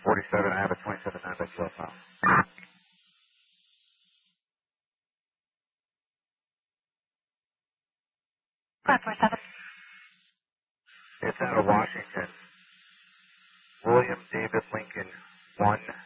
47, I have a 27 9 by 12 mile. 547. It's out of Washington. William David Lincoln 1